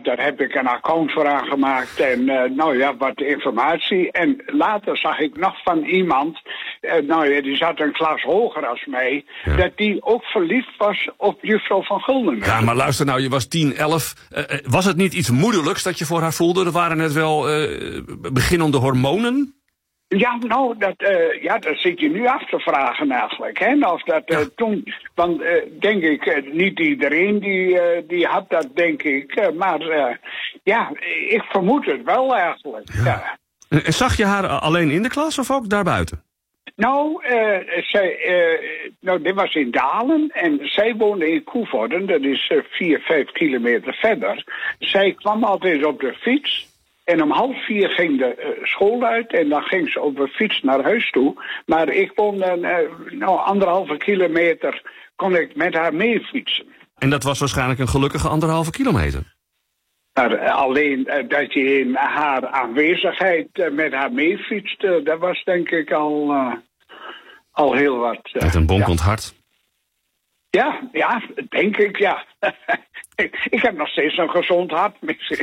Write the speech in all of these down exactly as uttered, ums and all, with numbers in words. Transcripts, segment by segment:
daar heb ik een account voor aangemaakt en uh, nou ja, wat informatie. En later zag ik nog van iemand, uh, nou ja, die zat een klas hoger als mij, ja. dat die ook verliefd was op juffrouw van Gulden. Ja, maar luister nou, je was tien, elf. Uh, was het niet iets moederlijks dat je voor haar voelde? Er waren het wel uh, beginnende hormonen? Ja, nou, dat, uh, ja, dat zit je nu af te vragen eigenlijk. Hè? Of dat uh, ja. toen, want uh, denk ik, uh, niet iedereen die, uh, die had dat, denk ik. Uh, maar uh, ja, ik vermoed het wel eigenlijk. Ja. Ja. En zag je haar alleen in de klas of ook daarbuiten? Nou, uh, zij, uh, nou, dit was in Dalen en zij woonde in Koevoorden. Dat is uh, vier, vijf kilometer verder. Zij kwam altijd op de fiets. En om half vier ging de uh, school uit en dan ging ze op de fiets naar huis toe. Maar ik woonde uh, nou, anderhalve kilometer, kon ik met haar mee fietsen. En dat was waarschijnlijk een gelukkige anderhalve kilometer? Maar uh, alleen uh, dat je in haar aanwezigheid uh, met haar mee fietste, dat was denk ik al, uh, al heel wat. Uh, met een bonkend ja. hart. Ja, ja, denk ik, ja. ik, ik heb nog steeds een gezond hart.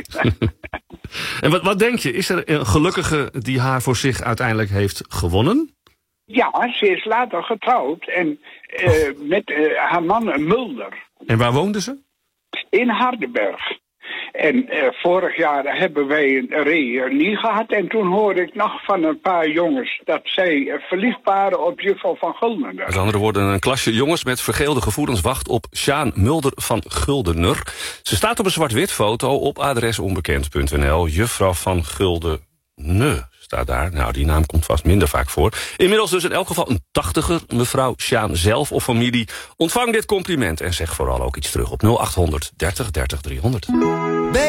En wat, wat denk je? Is er een gelukkige die haar voor zich uiteindelijk heeft gewonnen? Ja, ze is later getrouwd. En uh, met uh, haar man Mulder. En waar woonde ze? In Hardenberg. En uh, vorig jaar hebben wij een reunie gehad. En toen hoorde ik nog van een paar jongens dat zij uh, verliefd waren op juffrouw van Gulden. Met andere woorden, een klasje jongens met vergeelde gevoelens wacht op Sjaan Mulder van Guldener. Ze staat op een zwart-wit foto op adres onbekend punt n l. Juffrouw van Guldener staat daar. Nou, die naam komt vast minder vaak voor. Inmiddels dus in elk geval een tachtiger. Mevrouw Sjaan zelf of familie. Ontvang dit compliment en zeg vooral ook iets terug op nul achthonderd dertig dertig driehonderd.